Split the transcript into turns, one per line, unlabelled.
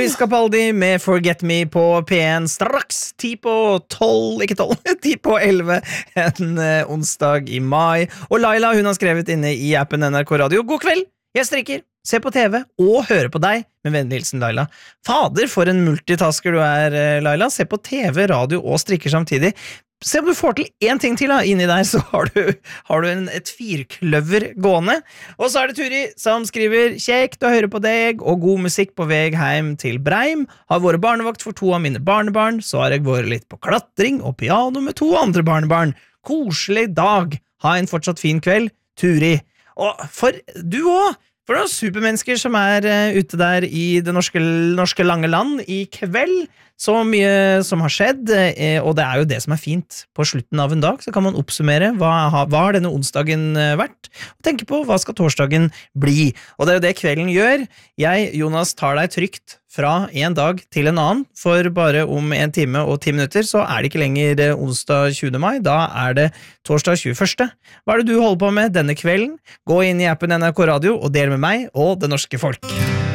Luis Capaldi med Forget Me på P1 straks 10 på 12, ikke 12, 10 på 11 en onsdag i mai. Og Laila, hun har skrevet inne i appen NRK Radio: God kveld, jeg strikker, ser på TV og hører på deg, med vennlig hilsen Laila. Fader, for en multitasker du Laila. Se på TV, radio og strikker samtidig. Se om du får til en ting til da. Inni der så har du et firkløver gående. Og så det Turi som skriver: kjekt å høre på deg og god musikk på vei hjem til Breim. Har vært barnevakt for 2 av mine barnebarn. Så har jeg vært litt på klatring og piano med 2 andre barnebarn. Koselig dag. Ha en fortsatt fin kveld, Turi. Og for du også, for det supermennesker som ute der i det norske lange land i kveld. Så mye som har skjedd, og det jo det som fint. På slutten av en dag så kan man oppsummere hva har denne onsdagen vært, og tenke på hva skal torsdagen bli. Og det jo det kvelden gjør. Jeg, Jonas, tar deg trygt fra en dag til en annen, for bare om 1 time og 10 minutter så det ikke lenger onsdag 20. mai, da det torsdag 21. Hva det du holder på med denne kvelden? Gå inn i appen NRK Radio og del med meg og det norske folk.